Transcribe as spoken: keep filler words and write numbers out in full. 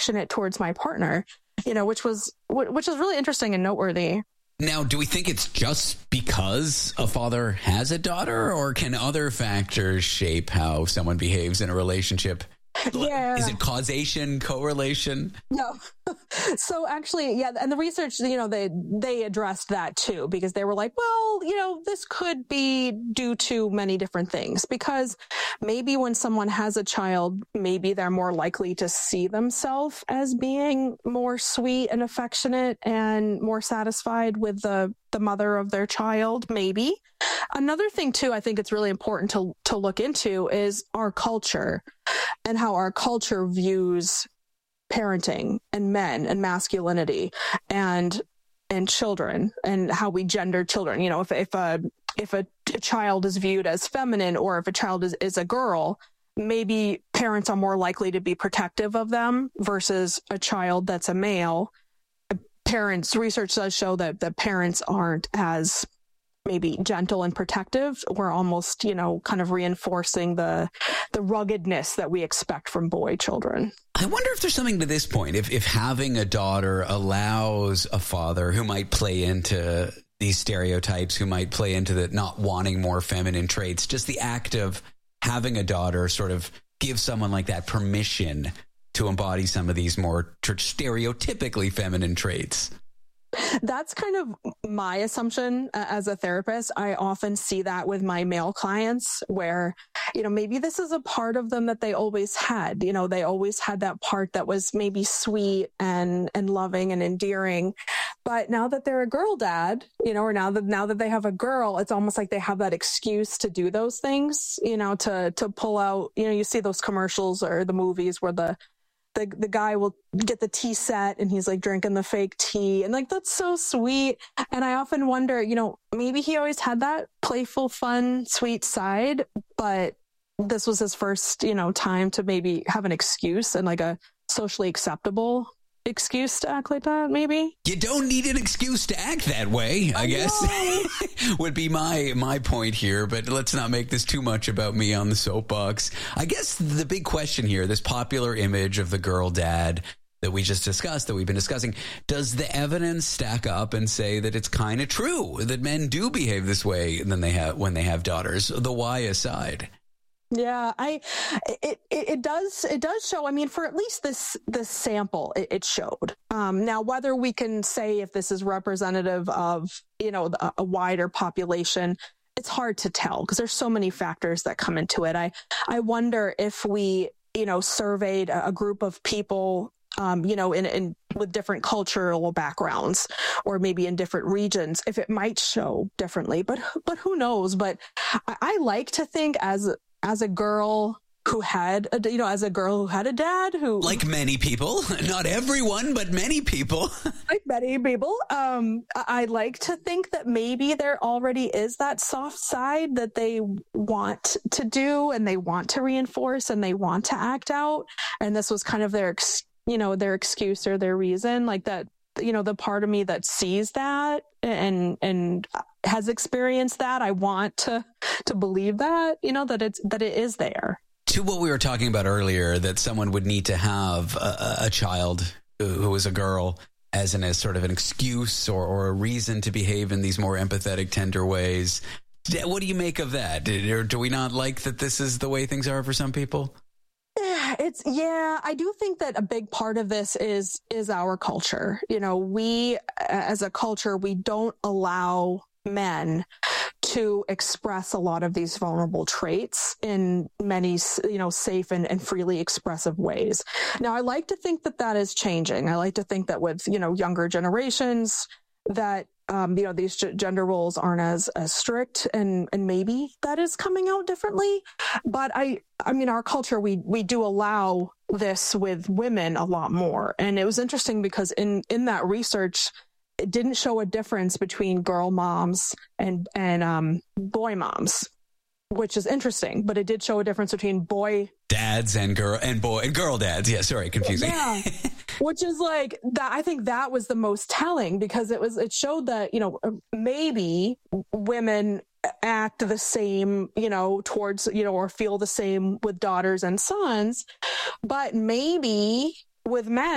affectionate towards my partner, you know, which was, which is really interesting and noteworthy. Now, do we think it's just because a father has a daughter, or can other factors shape how someone behaves in a relationship? Yeah. Is it causation, correlation? No. So actually, yeah. And the research, you know, they, they addressed that too, because they were like, well, you know, this could be due to many different things, because maybe when someone has a child, maybe they're more likely to see themselves as being more sweet and affectionate and more satisfied with the, the mother of their child. Maybe. Another thing too, I think it's really important to, to look into is our culture and how our culture views parenting and men and masculinity and and children, and how we gender children. You know, if if a if a, a child is viewed as feminine, or if a child is, is a girl, maybe parents are more likely to be protective of them versus a child that's a male. Parents, research does show that the parents aren't as maybe gentle and protective. We're almost, you know, kind of reinforcing the the ruggedness that we expect from boy children. I wonder if there's something to this point. If if having a daughter allows a father who might play into these stereotypes, who might play into the not wanting more feminine traits, just the act of having a daughter sort of gives someone like that permission to embody some of these more stereotypically feminine traits. That's kind of my assumption uh, as a therapist. I often see that with my male clients where, you know, maybe this is a part of them that they always had. You know, they always had that part that was maybe sweet and, and loving and endearing. But now that they're a girl dad, you know, or now that, now that they have a girl, it's almost like they have that excuse to do those things, you know, to, to pull out, you know, you see those commercials or the movies where the, The, the guy will get the tea set and he's like drinking the fake tea, and like, that's so sweet. And I often wonder, you know, maybe he always had that playful, fun, sweet side, but this was his first, you know, time to maybe have an excuse, and like a socially acceptable excuse to act like that. Maybe you don't need an excuse to act that way, I, I guess would be my my point here. But let's not make this too much about me on the soapbox. I guess the big question here, this popular image of the girl dad that we just discussed, that we've been discussing, does the evidence stack up and say that it's kind of true that men do behave this way than they have when they have daughters? The why aside. Yeah, I, it, it, it does, it does show, I mean, for at least this, this sample, it, it showed. Um, now, whether we can say if this is representative of, you know, a, a wider population, it's hard to tell because there's so many factors that come into it. I, I wonder if we, you know, surveyed a, a group of people, um, you know, in, in, with different cultural backgrounds, or maybe in different regions, if it might show differently, but, but who knows? But I, I like to think as, as a girl who had, a, you know, as a girl who had a dad who... Like many people, not everyone, but many people. Like many people. Um, I, I like to think that maybe there already is that soft side that they want to do and they want to reinforce and they want to act out. And this was kind of their, ex, you know, their excuse or their reason, like that, you know, the part of me that sees that and, and has experienced that, I want to, to believe that, you know, that it's, that it is there. To what we were talking about earlier, that someone would need to have a, a child who is a girl as an, as sort of an excuse or, or a reason to behave in these more empathetic, tender ways. What do you make of that? Or do we not like that this is the way things are for some people? It's, yeah, I do think that a big part of this is, is our culture. You know, we, as a culture, we don't allow men to express a lot of these vulnerable traits in many, you know, safe and, and freely expressive ways. Now, I like to think that that is changing. I like to think that with, you know, younger generations that, um, you know, these g- gender roles aren't as, as strict, and, and maybe that is coming out differently. But I, I mean, our culture, we, we do allow this with women a lot more. And it was interesting because in, in that research, it didn't show a difference between girl moms and, and, um, boy moms, which is interesting, but it did show a difference between boy dads and girl and boy and girl dads. Yeah. Sorry. Confusing. Yeah. Which is like that. I think that was the most telling because it was, it showed that, you know, maybe women act the same, you know, towards, you know, or feel the same with daughters and sons, but maybe with men,